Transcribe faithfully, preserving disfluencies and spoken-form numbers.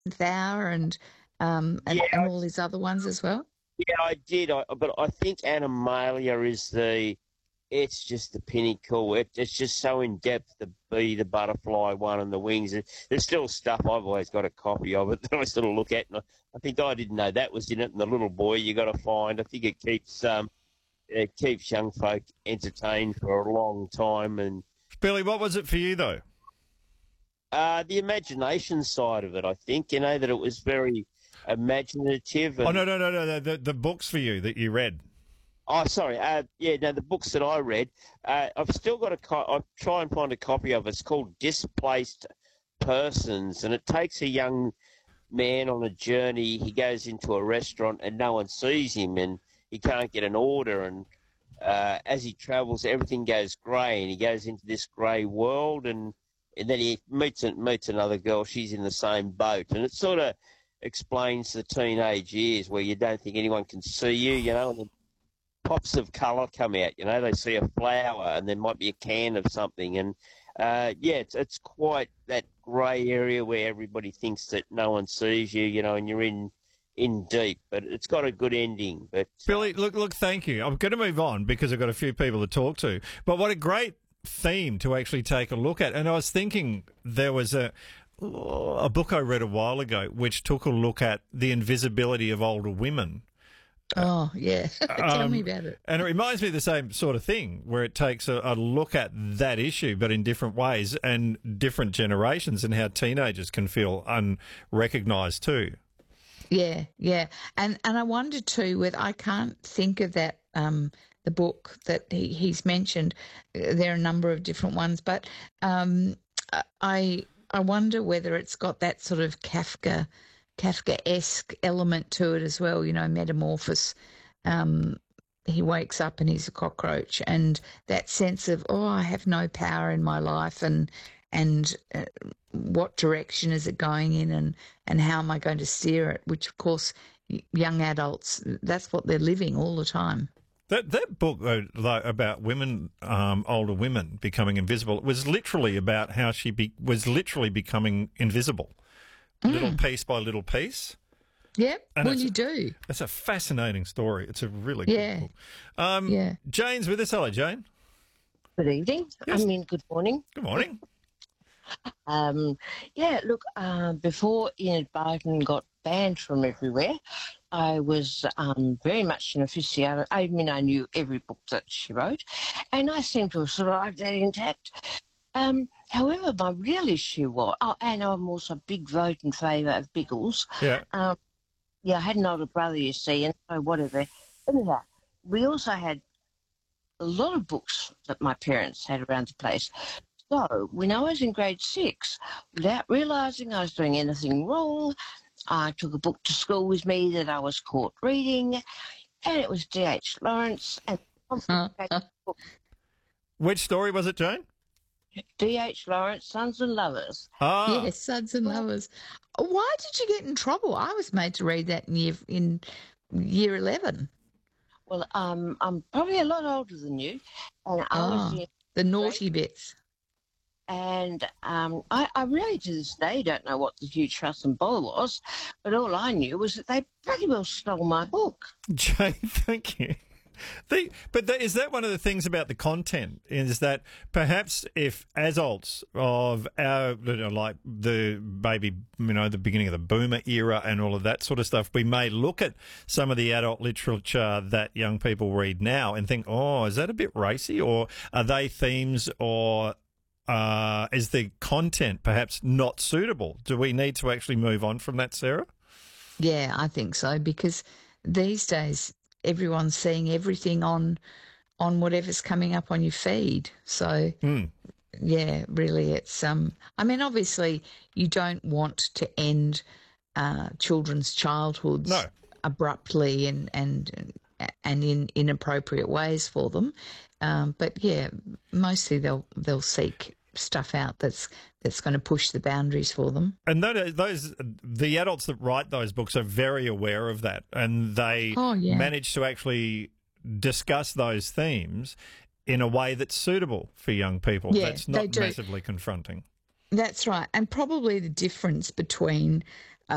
Hour and um and, Yeah, and all these other ones as well? yeah, I did. I, but I think Animalia is the. It's just the pinnacle. It, it's just so in depth. The bee, the butterfly one, and the wings. It- There's still stuff I've always got a copy of it that I sort of look at, and I, I think I didn't know that was in it. And the little boy you got to find. I think it keeps um it keeps young folk entertained for a long time, and Billy, what was it for you though? uh, the imagination side of it. I think you know that it was very imaginative Oh and no, no, no, no, the, the, the books for you that you read. Oh, sorry. Uh, yeah, no, the books that I read, uh, I've still got a. Co- I try and find a copy of it. It's called Displaced Persons, and it takes a young man on a journey. He goes into a restaurant and no one sees him, and he can't get an order. And uh, as he travels, everything goes grey, and he goes into this grey world, and and then he meets meets another girl. She's in the same boat, and it sort of explains the teenage years where you don't think anyone can see you, you know, and then pops of colour come out. You know, they see a flower and there might be a can of something. And, uh, yeah, it's, it's quite that grey area where everybody thinks that no one sees you, you know, and you're in in deep. But it's got a good ending. But uh, Billy, look, look, thank you. I'm going to move on because I've got a few people to talk to. But what a great theme to actually take a look at. And I was thinking there was a a book I read a while ago which took a look at the invisibility of older women. Oh, yeah. Tell me Um, about it. And it reminds me of the same sort of thing where it takes a, a look at that issue, but in different ways and different generations and how teenagers can feel unrecognised too. Yeah, yeah. And and I wonder too, with I can't think of that um the book that he, he's mentioned. Uh, There are a number of different ones, but um I I wonder whether it's got that sort of Kafka Kafka-esque element to it as well, you know, metamorphosis. Um he wakes up and he's a cockroach, and that sense of, oh, I have no power in my life, and and uh, what direction is it going in, and and how am I going to steer it, which of course y- young adults, that's what they're living all the time. That that book though, like, about women, um, older women becoming invisible, it was literally about how she be, was literally becoming invisible, little piece by little piece. Yeah, And well, it's- you do. It's a fascinating story. It's a really Yeah. good book. Um, Yeah. Jane's with us. Hello, Jane. Good evening. Yes. I mean, good morning. Good morning. Um, yeah, look, uh, before Enid Blyton got banned from everywhere, I was um, very much an aficionado. I mean, I knew every book that she wrote, and I seem to have survived that intact. Um, however, my real issue was, oh, and I'm also a big vote in favour of Biggles. Yeah. Um, yeah, I had an older brother, you see, and so whatever. Anyhow, we also had a lot of books that my parents had around the place. So when I was in grade six, without realising I was doing anything wrong, I took a book to school with me that I was caught reading, and it was D H Lawrence and Which story was it, Jane? D H Lawrence, Sons and Lovers. Ah, Yes, Suds and Lovers. Why did you get in trouble? I was made to read that in year, in year eleven. Well, um, I'm probably a lot older than you, and I was Oh, in, the naughty bits. and um, I, I really to this day don't know what the huge fuss and bother was, but all I knew was that they pretty well stole my book. Jane, thank you. The, but the, is that one of the things about the content? Is that perhaps if adults of our, you know, like the baby, you know, the beginning of the boomer era and all of that sort of stuff, we may look at some of the adult literature that young people read now and think, oh, is that a bit racy? Or are they themes, or uh, is the content perhaps not suitable? Do we need to actually move on from that, Sarah? Yeah, I think so, because these days everyone's seeing everything on on whatever's coming up on your feed. So Hmm. yeah, really, it's um. I mean, obviously, you don't want to end uh, children's childhoods No. abruptly and and and in inappropriate ways for them. Um, but yeah, mostly they'll they'll seek stuff out that's that's going to push the boundaries for them. And those, those, the adults that write those books are very aware of that, and they Oh, yeah. manage to actually discuss those themes in a way that's suitable for young people. Yeah, That's they not do. massively confronting. That's right. And probably the difference between